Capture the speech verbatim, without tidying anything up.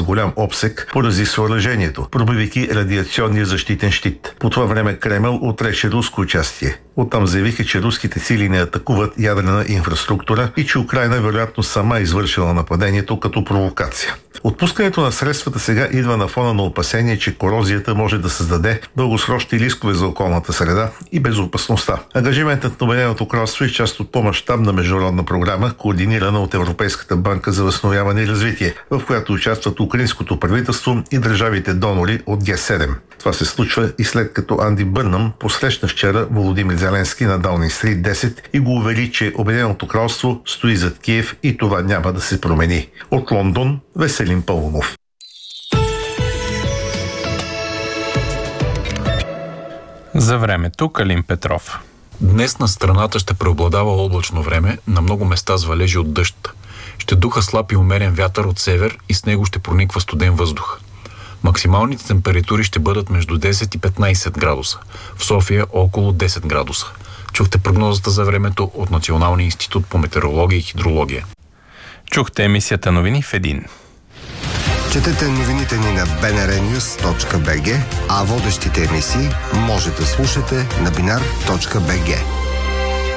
голям обсек порази съоръжението, пробивайки радиационния защитен щит. По това време Кремъл отрече руско участие. Оттам заявиха, че руските сили не атакуват ядрена инфраструктура и че Украйна вероятно сама извършила нападението като провокация. Отпускането на средствата сега идва на фона на опасение, че корозията може да създаде дългосрочни рискове за околната среда и безопасността. Ангажиментът на Обединеното кралство е част от по-мащабна международна програма, координирана от Европейската банка за възстановяване и развитие, в която участват украинското правителство и държавите донори от Ге седем. Това се случва и след като Анди Бърнъм посрещна вчера Володимир Зеленски на Даунинг Стрит десет и го увери, че Обединеното кралство стои зад Киев и това няма да се промени. От Лондон Веселин Паунов. За времето Калин Петров. Днес на страната ще преобладава облачно време, на много места с валежи от дъжд. Ще духа слаб и умерен вятър от север и с него ще прониква студен въздух. Максималните температури ще бъдат между десет и петнайсет градуса. В София около десет градуса. Чухте прогнозата за времето от Националния институт по метеорология и хидрология. Чухте емисията новини в един. Четете новините ни на би ен ар нюс точка би джи, а водещите емисии може да слушате на бинар точка би джи.